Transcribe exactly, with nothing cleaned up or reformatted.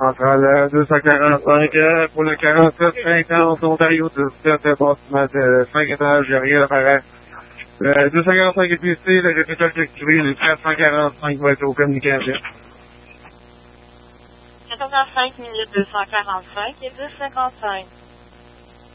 Centrale euh, deux cent quarante-cinq euh, pour le quarante-sept cinquante Ontario dix-sept bâtiment de cinq étages, il n'y a rien à faire. Euh, deux cent quarante-cinq est pisté, le répéteur est activé, le quatre cent quarante-cinq va être aux communications. quatre-vingt-cinq minutes deux cent quarante-cinq et deux cinquante-cinq.